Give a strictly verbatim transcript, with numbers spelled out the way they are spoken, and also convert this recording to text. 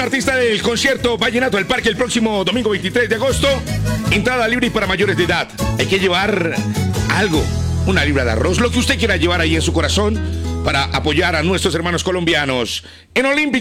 artista del concierto Vallenato del Parque el próximo domingo veintitrés de agosto. Entrada libre y para mayores de edad. Hay que llevar algo, una libra de arroz, lo que usted quiera llevar ahí en su corazón para apoyar a nuestros hermanos colombianos. En Olímpico